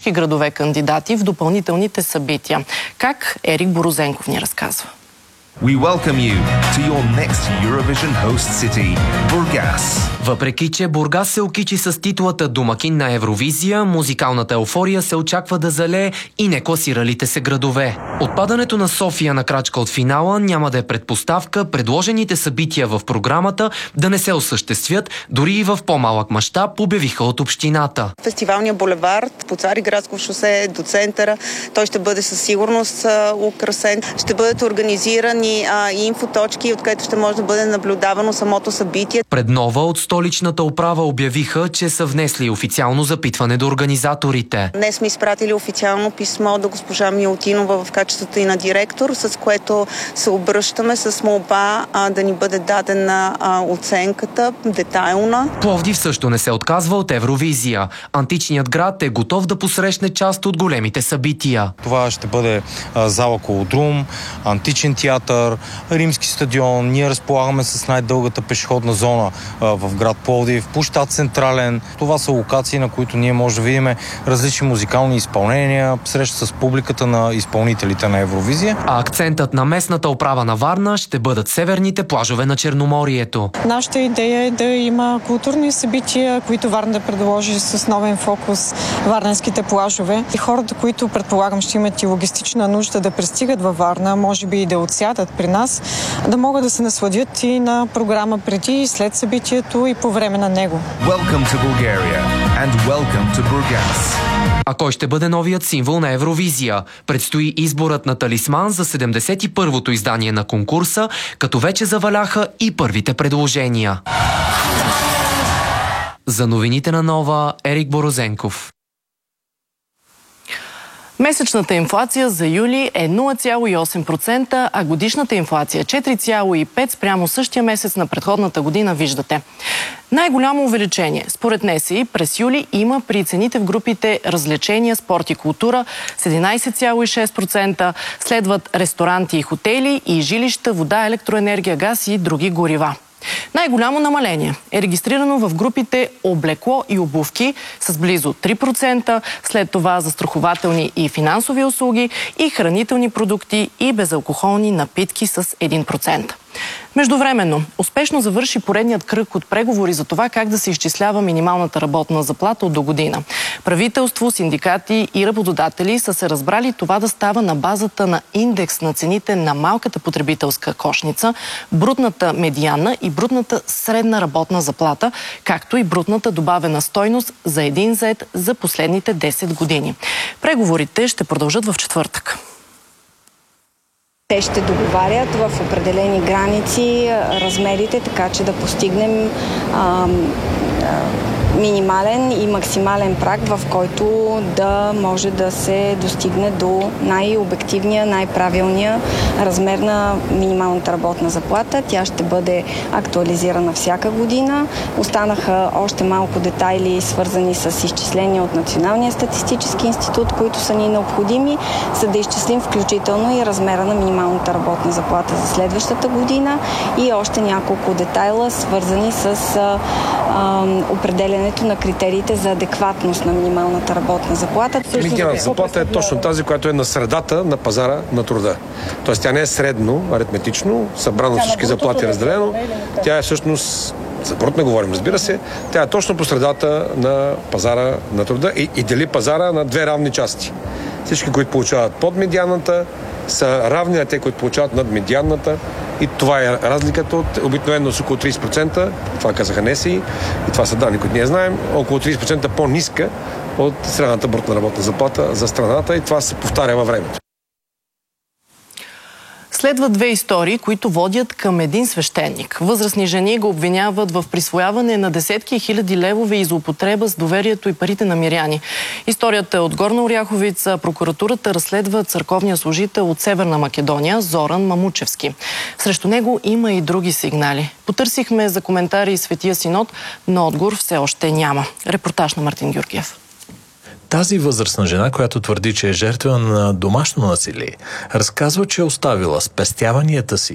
всички градове кандидати в допълнителните събития. Как? Ерик Борозенков ни разказва. We welcome you to your next Eurovision host city, Burgas. Въпреки че Бургас се окичи с титлата домакин на Евровизия, музикалната еуфория се очаква да залее и некласиралите се градове. Отпадането на София на крачка от финала няма да е предпоставка предложените събития в програмата да не се осъществят, дори и в по-малък мащаб, обявиха от общината. Фестивалния булевард по Цариградско шосе до центъра, той ще бъде със сигурност украсен. Ще бъдат организирани и инфоточки, откъдето ще може да бъде наблюдавано самото събитие. Пред Нова от столичната управа обявиха, че са внесли официално запитване до организаторите. Днес сме изпратили официално писмо до госпожа Милутинова в качеството и на директор, с което се обръщаме с молба да ни бъде дадена оценката детайлна. Пловдив също не се отказва от Евровизия. Античният град е готов да посрещне част от големите събития. Това ще бъде зала Колодрум, античен театър, Римски стадион. Ние разполагаме с най-дългата пешеходна зона в град Пловдив, площад Централен. Това са локации, на които ние може да видим различни музикални изпълнения, среща с публиката на изпълнителите на Евровизия. А акцентът на местната управа на Варна ще бъдат северните плажове на Черноморието. Нашата идея е да има културни събития, които Варна да предложи с новен фокус варненските плажове. И хората, които предполагам ще имат и логистична нужда да пристигат във Варна, може би и да отсядат при нас, да могат да се насладят и на програма преди и след събитието и по време на него. Welcome to Bulgaria and welcome to Burgas. А кой ще бъде новият символ на Евровизия? Предстои изборът на талисман за 71-то издание на конкурса, като вече заваляха и първите предложения. За новините на Нова, Ерик Борозенков. Месечната инфлация за юли е 0,8%, а годишната инфлация 4,5% спрямо същия месец на предходната година, виждате. Най-голямо увеличение, според НСИ, през юли има при цените в групите развлечения, спорт и култура с 11,6%, следват ресторанти и хотели и жилища, вода, електроенергия, газ и други горива. Най-голямо намаление е регистрирано в групите облекло и обувки с близо 3%, след това застрахователни и финансови услуги и хранителни продукти и безалкохолни напитки с 1%. Междувременно, успешно завърши поредният кръг от преговори за това как да се изчислява минималната работна заплата от до година. Правителство, синдикати и работодатели са се разбрали това да става на базата на индекс на цените на малката потребителска кошница, брутната медианна и брутната средна работна заплата, както и брутната добавена стойност за един зает за последните 10 години. Преговорите ще продължат в четвъртък. Те ще договарят в определени граници размерите, така че да постигнем минимален и максимален праг, в който да може да се достигне до най-обективния, най-правилния размер на минималната работна заплата. Тя ще бъде актуализирана всяка година. Останаха още малко детайли, свързани с изчисления от Националния статистически институт, които са ни необходими, за да изчислим включително и размера на минималната работна заплата за следващата година и още няколко детайла, свързани с определенето на критериите за адекватност на минималната работна заплата. Минималната заплата е точно тази, която е на средата на пазара на труда. Тоест тя не е средно, аритметично, събрано всички заплати разделено. Тя е всъщност, за брутно говорим, разбира се, тя е точно по средата на пазара на труда и дели пазара на две равни части. Всички, които получават под медианната, са равни на те, които получават над медианната. И това е разликата от обикновено с около 30%, това казаха НСИ, и това са данни, които ние знаем, около 30% по-ниска от средната брутна работна заплата за страната и това се повтаря във времето. Следват две истории, които водят към един свещеник. Възрастни жени го обвиняват в присвояване на десетки хиляди левове и злоупотреба с доверието и парите на миряни. Историята е от Горна Оряховица. Прокуратурата разследва църковния служител от Северна Македония Зоран Мамучевски. Срещу него има и други сигнали. Потърсихме за коментари и Светия Синод, но отговор все още няма. Репортаж на Мартин Георгиев. Тази възрастна жена, която твърди, че е жертва на домашно насилие, разказва, че е оставила спестяванията си,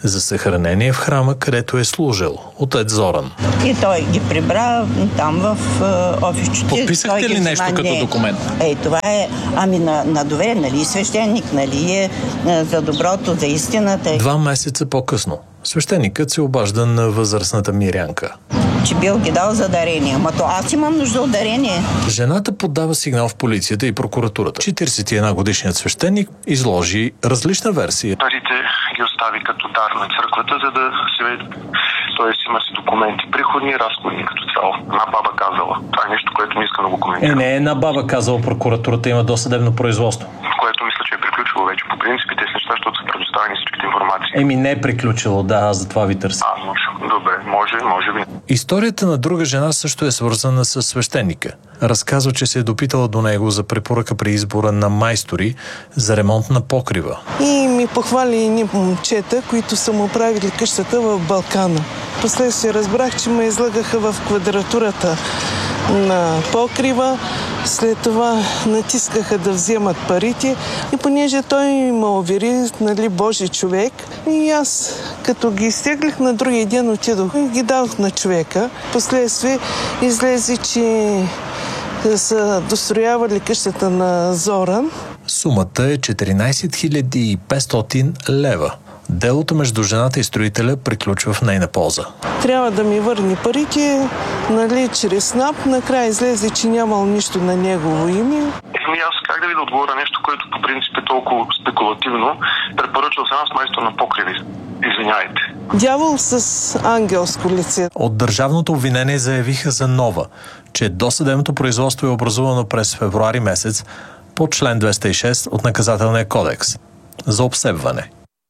за съхранение в храма, където е служил отец Зоран. И той ги прибра там в офисчето. Подписахте ли нещо като документ? Това е, на доверие, нали, свещеник, нали, е за доброто, за истината. 2 месеца по-късно свещеникът се обажда на възрастната мирянка. Че бил ги дал за дарение. То аз имам нужда от дарение. Жената подава сигнал в полицията и прокуратурата. 41-годишният свещеник изложи различна версия. Парите ги остави като дар на църквата, за да се... Тоест има си документи, приходни и разходни като цяло. Една баба казала. Това е нещо, което не иска да го коментира. Не една баба казала, прокуратурата има досъдебно производство. Което мисля, че е приключило вече по принцип и тези неща, защото са предоставени всичките информации. Не е приключило, да, аз затова ви търся. Добре, може би. Историята на друга жена също е свързана с свещеника. Разказва, че се е допитала до него за препоръка при избора на майстори за ремонт на покрива. И ми похвали едни момчета, които са му правили къщата в Балкана. Последствие разбрах, че ме излагаха в квадратурата на покрива. След това натискаха да вземат парите и понеже той ме увери, нали, Божи човек, и аз като ги изтеглих на другия ден отидох и ги дадох на човека. Последствие излезе, че са достроявали къщата на Зоран. Сумата е 14 500 лева. Делото между жената и строителя приключва в нейна полза. Трябва да ми върне парите, нали, чрез СНАП. Накрая излезе, че нямал нищо на негово име. Аз как да ви да отговоря нещо, което по принцип е толкова спекулативно. Препоръчал съм аз майстор на покриви. Извинявайте. Дявол с ангелско лице. От държавното обвинение заявиха за нова, че досъдебното производство е образувано през февруари месец по член 206 от Наказателния кодекс за обсебване.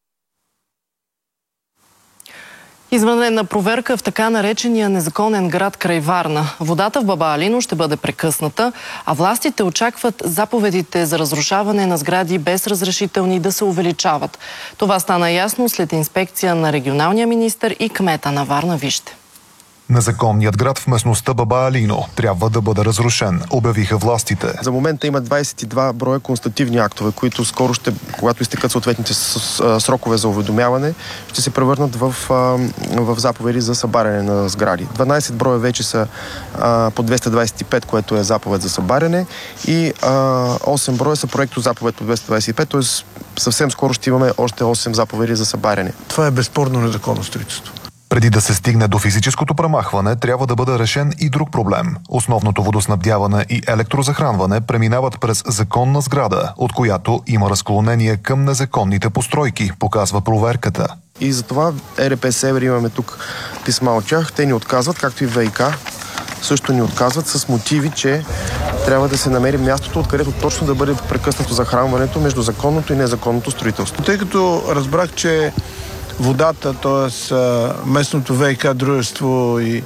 Извънредна проверка в така наречения незаконен град край Варна. Водата в Баба Алино ще бъде прекъсната, а властите очакват заповедите за разрушаване на сгради без разрешителни да се увеличават. Това стана ясно след инспекция на регионалния министър и кмета на Варна. Вижте. Незаконният град в местността Баба Алино трябва да бъде разрушен, обявиха властите. За момента има 22 броя констативни актове, които скоро когато изтекат съответните срокове за уведомяване, ще се превърнат в заповеди за събаряне на сгради. 12 броя вече са по 225, което е заповед за събаряне, и 8 броя са проекто заповед по 225, т.е. съвсем скоро ще имаме още 8 заповеди за събаряне. Това е безспорно незаконно строителство. Преди да се стигне до физическото премахване, трябва да бъде решен и друг проблем. Основното водоснабдяване и електрозахранване преминават през законна сграда, от която има разклонение към незаконните постройки, показва проверката. И затова ЕРП Север, имаме тук писма от тях, те ни отказват, както и ВиК също ни отказват с мотиви, че трябва да се намери мястото, откъдето точно да бъде прекъснато захранването между законното и незаконното строителство. Тъй като разбрах, че водата, т.е. местното ВиК дружество и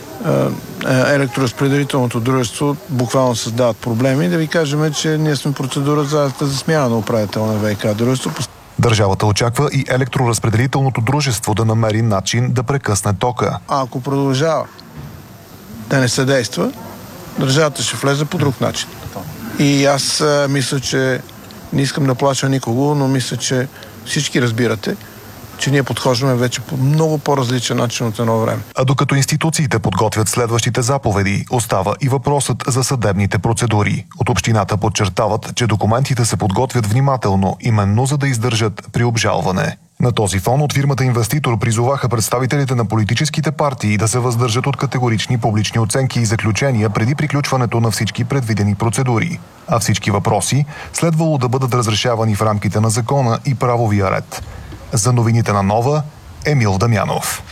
електроразпределителното дружество буквално създават проблеми, да ви кажем, че ние сме процедура за смяна на управител на ВиК дружество. Държавата очаква и електроразпределителното дружество да намери начин да прекъсне тока. Ако продължава да не се действа, държавата ще влезе по друг начин. И аз мисля, че не искам да плаша никого, но мисля, че всички разбирате, че ние подхождаме вече по много по-различен начин от едно време. А докато институциите подготвят следващите заповеди, остава и въпросът за съдебните процедури. От общината подчертават, че документите се подготвят внимателно, именно за да издържат при обжалване. На този фон от фирмата инвеститор призоваха представителите на политическите партии да се въздържат от категорични публични оценки и заключения преди приключването на всички предвидени процедури. А всички въпроси следвало да бъдат разрешавани в рамките на закона и правовия ред. За новините на Нова, Емил Дамянов.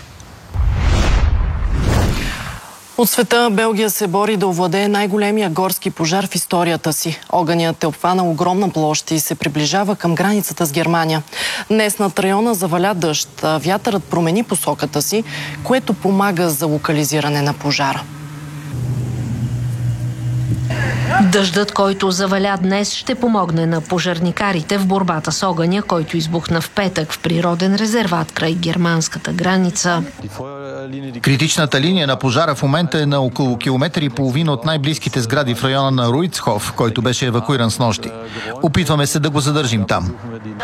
От света Белгия се бори да овладее най-големия горски пожар в историята си. Огънят е обхванал огромна площ и се приближава към границата с Германия. Днес над района заваля дъжд. Вятърът промени посоката си, което помага за локализиране на пожара. Дъждът, който заваля днес, ще помогне на пожарникарите в борбата с огъня, който избухна в петък в природен резерват край германската граница. Критичната линия на пожара в момента е на около километър и половина от най-близките сгради в района на Руицхоф, който беше евакуиран снощи. Опитваме се да го задържим там.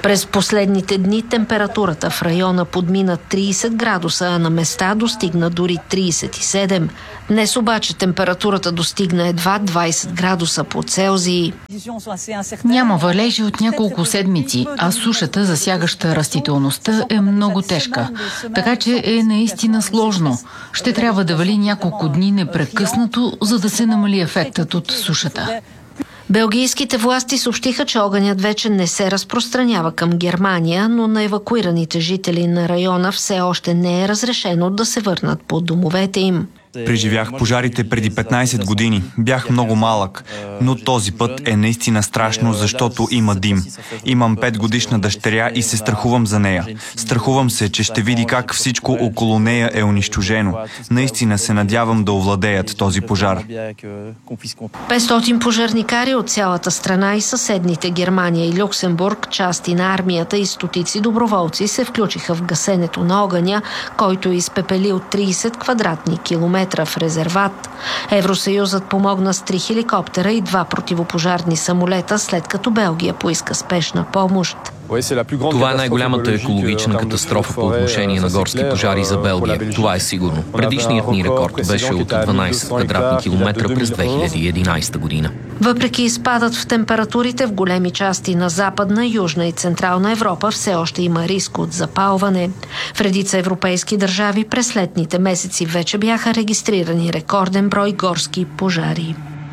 През последните дни температурата в района подмина 30 градуса, а на места достигна дори 37. Днес обаче температурата достигна едва 20 градуса по Целзий. Няма валежи от няколко седмици, а сушата, засягаща растителността, е много тежка. Така че е наистина сложно. Ще трябва да вали няколко дни непрекъснато, за да се намали ефектът от сушата. Белгийските власти съобщиха, че огънят вече не се разпространява към Германия, но на евакуираните жители на района все още не е разрешено да се върнат по домовете им. Преживях пожарите преди 15 години. Бях много малък, но този път е наистина страшно, защото има дим. Имам 5-годишна дъщеря и се страхувам за нея. Страхувам се, че ще види как всичко около нея е унищожено. Наистина се надявам да овладеят този пожар. 500 пожарникари от цялата страна и съседните Германия и Люксембург, части на армията и стотици доброволци се включиха в гасенето на огъня, който изпепелил 30 квадратни километра в резерват. Евросъюзът помогна с 3 хеликоптера и 2 противопожарни самолета, след като Белгия поиска спешна помощ. Това е най-голямата екологична катастрофа по отношение на горски пожари за Белгия. Това е сигурно. Предишният ни рекорд беше от 12 квадратни километра през 2011 година. Въпреки спадът в температурите в големи части на Западна, Южна и Централна Европа все още има риск от запалване. В редица европейски държави през летните месеци вече бяха регистрирани рекорден брой горски пожари.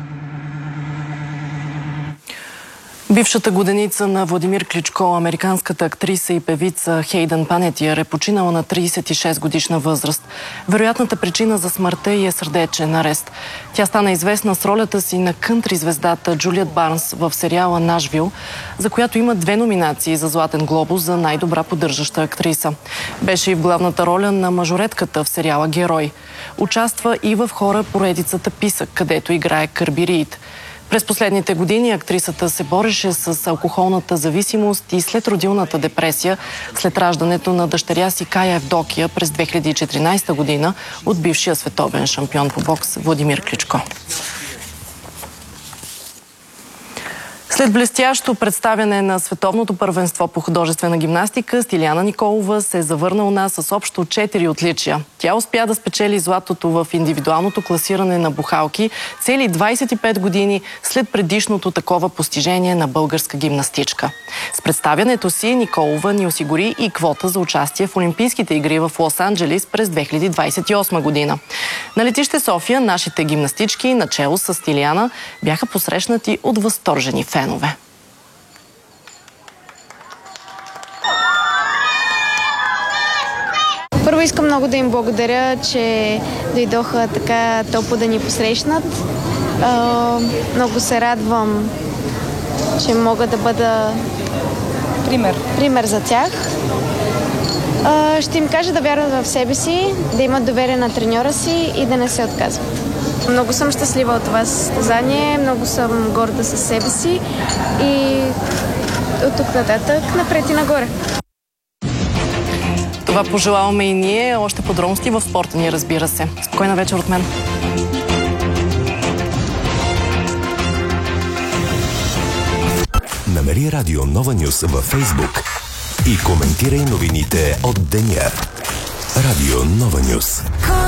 Бившата годеница на Владимир Кличко, американската актриса и певица Хейдън Панетиър, е починала на 36 годишна възраст. Вероятната причина за смъртта ѝ е сърдечен арест. Тя стана известна с ролята си на кънтри звездата Джулиет Барнс в сериала «Нашвил», за която има 2 номинации за Златен глобус за най-добра поддържаща актриса. Беше и в главната роля на мажоретката в сериала «Герой». Участва и в хора поредицата «Писък», където играе Кърби Риид. През последните години актрисата се бореше с алкохолната зависимост и след родилната депресия, след раждането на дъщеря си Кая Евдокия през 2014 година от бившия световен шампион по бокс Владимир Кличко. След блестящо представяне на Световното първенство по художествена гимнастика, Стиляна Николова се завърна у нас с общо 4 отличия. Тя успя да спечели златото в индивидуалното класиране на бухалки цели 25 години след предишното такова постижение на българска гимнастичка. С представянето си Николова ни осигури и квота за участие в Олимпийските игри в Лос-Анджелис през 2028 година. На летище София нашите гимнастички, начело с Стиляна, бяха посрещнати от възторжени фенове. Първо искам много да им благодаря, че дойдоха така топло да ни посрещнат. Много се радвам, че мога да бъда пример за тях. Ще им кажа да вярват в себе си, да имат доверие на треньора си и да не се отказват. Много съм щастлива от това състезание, много съм горда със себе си и от тук нататък напред и нагоре. Това пожелаваме и ние. Още подробности в спорта ни, разбира се. Спокойна вечер от мен. Намери Радио Нова Нюс във Фейсбук и коментирай новините от деня. Радио Нова Нюс.